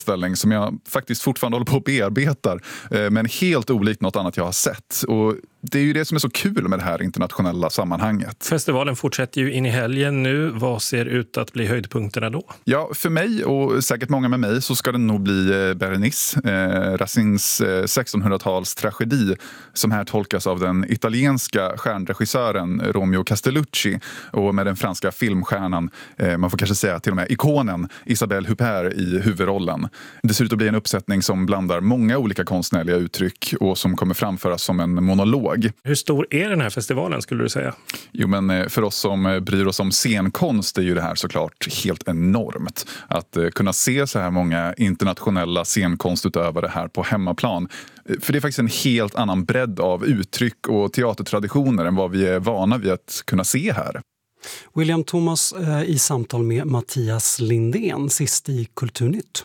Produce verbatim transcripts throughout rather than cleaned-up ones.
ställning som jag faktiskt fortfarande håller på att bearbetar, men helt olikt något annat jag har sett. Och det är ju det som är så kul med det här internationella sammanhanget. Festivalen fortsätter ju in i helgen nu. Vad ser ut att bli höjdpunkterna då? Ja, för mig och säkert många med mig så ska det nog bli Berenice, eh, Racines eh, sextonhundratals tragedi, som här tolkas av den italienska stjärnregissören Romeo Castellucci och med den franska filmstjärnan, eh, man får kanske säga till och med ikonen, Isabelle Huppert i huvudrollen. Det ser ut att bli en uppsättning som blandar många olika konstnärliga uttryck och som kommer framföras som en monolog. Hur stor är den här festivalen skulle du säga? Jo, men för oss som bryr oss om scenkonst är ju det här såklart helt enormt. Att kunna se så här många internationella scenkonstutövare här på hemmaplan. För det är faktiskt en helt annan bredd av uttryck och teatertraditioner än vad vi är vana vid att kunna se här. William Thomas eh, i samtal med Mattias Lindén, sist i Kulturnytt.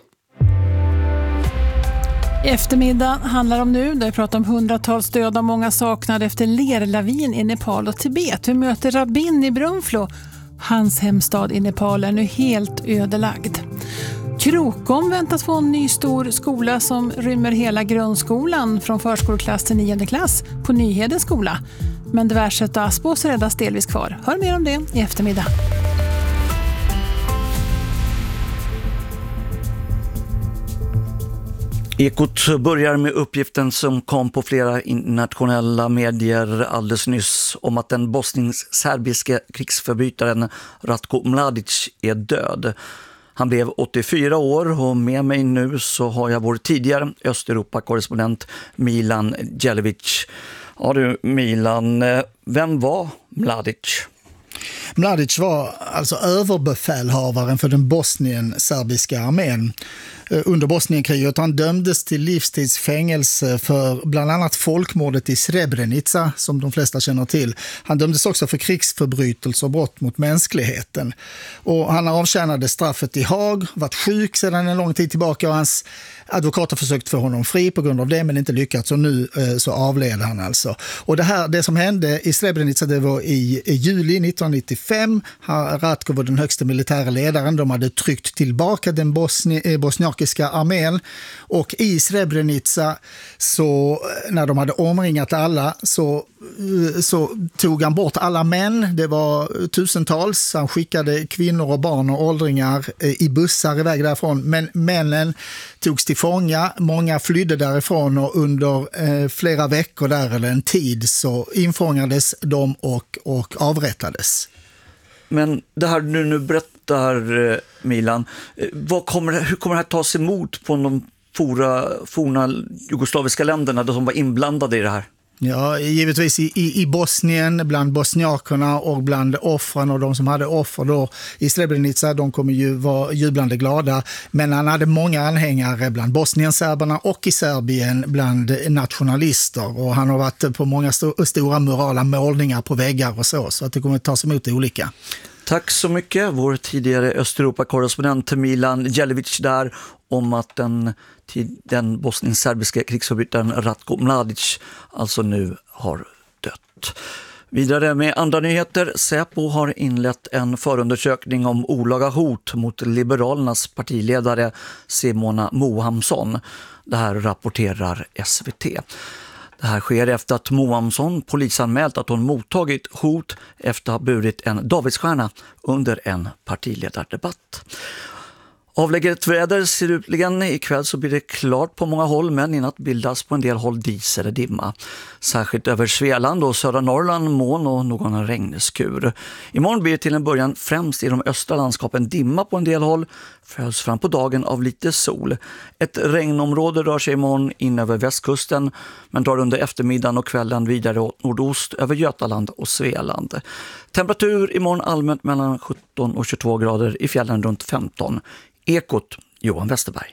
I eftermiddag handlar om nu, där vi pratar om hundratals döda och många saknade efter lerlavin i Nepal och Tibet. Vi möter Rabin i Brunflo. Hans hemstad i Nepal är nu helt ödelagd. Krokom väntas få en ny stor skola som rymmer hela grundskolan från förskoleklass till nionde klass på Nyhedens skola. Men Diverset och Aspås räddas delvis kvar. Hör mer om det i eftermiddag. Ekot börjar med uppgiften som kom på flera internationella medier alldeles nyss om att den bosnisk-serbiske krigsförbrytaren Ratko Mladic är död. Han blev åttiofyra år och med mig nu så har jag vår tidigare Östeuropa-korrespondent Milan Djelevic. Ja du Milan, vem var Mladic? Mladic var alltså överbefälhavaren för den bosnien-serbiska armén under Bosnienkriget. Han dömdes till livstidsfängelse för bland annat folkmordet i Srebrenica, som de flesta känner till. Han dömdes också för krigsförbrytelser och brott mot mänskligheten. Och han avtjänade straffet i Haag, varit sjuk sedan en lång tid tillbaka och hans advokater försökt få honom fri på grund av det men inte lyckats, och nu eh, så avled han alltså. Och det här, det som hände i Srebrenica, det var i, i juli nittonhundranittiofem. Ratko var den högsta militära ledaren. De hade tryckt tillbaka den bosni, bosniakiska armén, och i Srebrenica så när de hade omringat alla så så tog han bort alla män. Det var tusentals. Han skickade kvinnor och barn och åldringar i bussar iväg därifrån. Men männen togs till fånga. Många flydde därifrån och under eh, flera veckor där eller en tid så infångades de och, och avrättades. Men det här du nu berättar, Milan, vad kommer, hur kommer det här tas emot på de forna, forna jugoslaviska länderna som var inblandade i det här? Ja, givetvis i, i, i Bosnien, bland bosniakerna och bland offren och de som hade offer då i Srebrenica, de kommer ju vara jublande glada. Men han hade många anhängare bland bosnienserberna och i Serbien bland nationalister. Och han har varit på många st- stora murala målningar på väggar och så, så att det kommer att tas emot olika. Tack så mycket, vår tidigare Östeuropa-korrespondent Milan Djelevic där, om att den, den bosnisk-serbiska krigsförbrytaren Ratko Mladic alltså nu har dött. Vidare med andra nyheter. Säpo har inlett en förundersökning om olaga hot mot Liberalernas partiledare Simona Mohamsson. Det här rapporterar S V T. Det här sker efter att Mohamsson polisanmält att hon mottagit hot efter att ha burit en Davidsstjärna under en partiledardebatt. Avlägget väder ser utligen. Ikväll så blir det klart på många håll, men i natt bildas på en del håll dis eller dimma. Särskilt över Svealand och södra Norrland moln och någon regnskur. Imorgon blir det till en början främst i de östra landskapen dimma på en del håll, följs fram på dagen av lite sol. Ett regnområde rör sig imorgon in över västkusten, men drar under eftermiddagen och kvällen vidare åt nordost över Götaland och Svealand. Temperatur imorgon allmänt mellan sjutton och tjugotvå grader, i fjällen runt femton. Ekot, Johan Westerberg.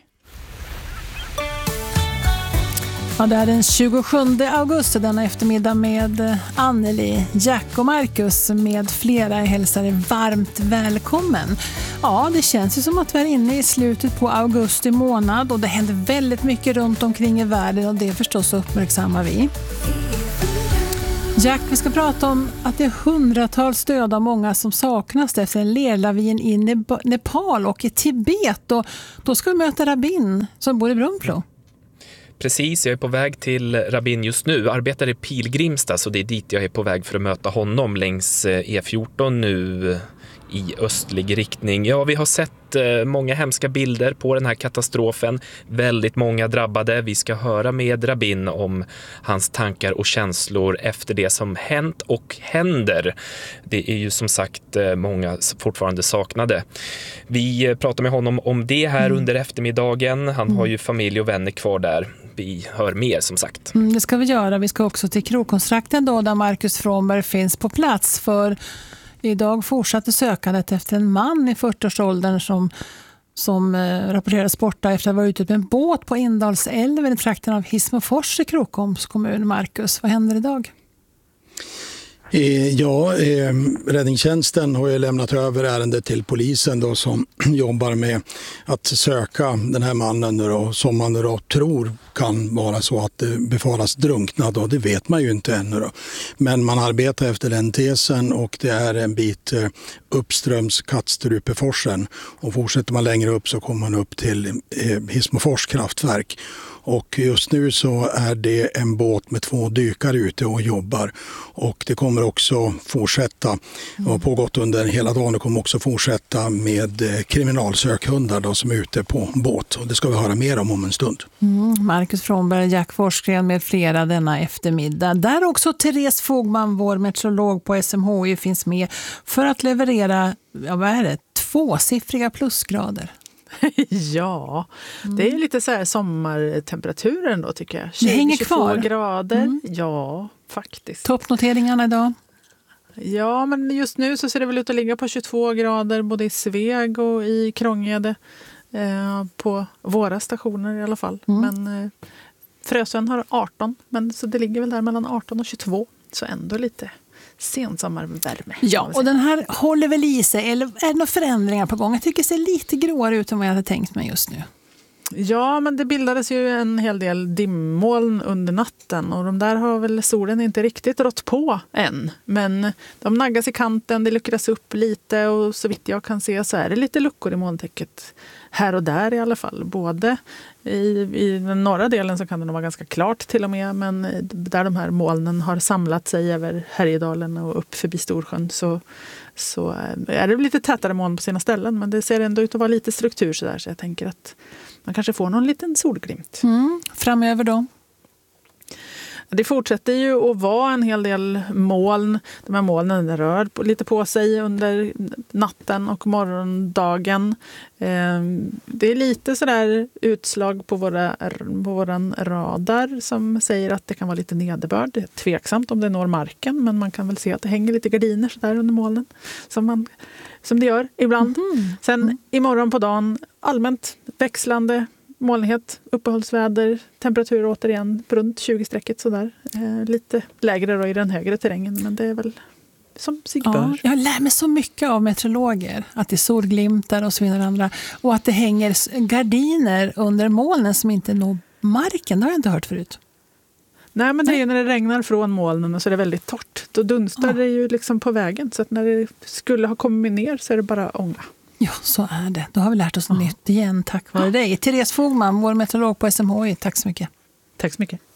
Ja, det är den tjugosjunde augusti denna eftermiddag med Anneli, Jack och Marcus med flera hälsar er varmt välkommen. Ja, det känns ju som att vi är inne i slutet på augusti månad och det händer väldigt mycket runt omkring i världen och det förstås uppmärksammar vi. Jack, vi ska prata om att det är hundratals döda, många som saknas efter en lerlavin i Nepal och i Tibet. Och då ska vi möta Rabin som bor i Brunflo. Precis, jag är på väg till Rabin just nu. Arbetar i Pilgrimstad, så det är dit jag är på väg för att möta honom längs E fjorton nu i östlig riktning. Ja, vi har sett många hemska bilder på den här katastrofen. Väldigt många drabbade. Vi ska höra med Rabin om hans tankar och känslor efter det som hänt och händer. Det är ju som sagt många fortfarande saknade. Vi pratar med honom om det här mm. under eftermiddagen. Han mm. har ju familj och vänner kvar där. Vi hör mer som sagt. Mm, det ska vi göra. Vi ska också till Krokonstrakten då, där Marcus Frånberg finns på plats, för idag fortsatte sökandet efter en man i fyrtioårsåldern som, som eh, rapporterades borta efter att ha varit ute med en båt på Indalsälven i trakten av Hissmofors i Krokoms kommun. Marcus, vad händer idag? Eh, ja, eh, räddningstjänsten har ju lämnat över ärendet till polisen då, som jobbar med att söka den här mannen nu då, som man då tror kan vara så att det befaras drunknad, och det vet man ju inte ännu då. Men man arbetar efter den tesen, och det är en bit eh, uppströms Kattstrupeforsen, och fortsätter man längre upp så kommer man upp till eh, Hissmofors kraftverk. Och just nu så är det en båt med två dykare ute och jobbar. Och det kommer också fortsätta, och har pågått under hela dagen, det kommer också fortsätta med kriminalsökhundar då, som är ute på båt. Och det ska vi höra mer om om en stund. Mm, Marcus Frånberg, Jack Forsgren med flera denna eftermiddag. Där också Therese Fogman, vår meteorolog på S M H I, finns med för att leverera, ja, vad är det, tvåsiffriga plusgrader. Ja, mm. det är lite så här sommartemperaturen då, tycker jag. Det hänger kvar. Grader. Mm. Ja, faktiskt. Toppnoteringarna idag? Ja, men just nu så ser det väl ut att ligga på tjugotvå grader både i Sveg och i Krångede. Eh, på våra stationer i alla fall. Mm. Men eh, Frösön har arton, men så det ligger väl där mellan arton och tjugotvå. Så ändå lite sensommarvärme. Ja, och den här håller väl i sig, eller är det några förändringar på gång? Jag tycker det ser lite gråare ut än vad jag hade tänkt mig just nu. Ja, men det bildades ju en hel del dimmoln under natten, och de där har väl solen inte riktigt rått på än. Men de naggas i kanten, det luckras upp lite, och så vitt jag kan se så är det lite luckor i molntäcket här och där i alla fall. Både i, i den norra delen så kan det nog vara ganska klart till och med, men där de här molnen har samlat sig över Härjedalen och upp förbi Storsjön så, så är det lite tätare moln på sina ställen, men det ser ändå ut att vara lite struktur så där, så jag tänker att man kanske får någon liten solglimt. Mm, framöver då? Det fortsätter ju att vara en hel del moln. De här molnen rör på, lite på sig under natten och morgondagen. Eh, det är lite sådär utslag på, våra, på våran radar som säger att det kan vara lite nederbörd. Det är tveksamt om det når marken, men man kan väl se att det hänger lite gardiner så där under molnen som, man, som det gör ibland. Mm. Sen mm. imorgon på dagen allmänt växlande molnighet, uppehållsväder, temperatur återigen runt tjugo-strecket sådär. Eh, lite lägre då i den högre terrängen, men det är väl som sig bör. Ja, jag lär mig så mycket av meteorologer, att det är solglimtar och så vidare andra, och att det hänger gardiner under molnen som inte når marken. Det har jag inte hört förut. Nej, men det är ju när det regnar från molnen och så är det väldigt torrt. Då dunstar ja. det ju liksom på vägen, så att när det skulle ha kommit ner så är det bara ånga. Ja, så är det. Då har vi lärt oss något ja. nytt igen tack vare dig. Therese Fogman, vår meteorolog på S M H I. Tack så mycket. Tack så mycket.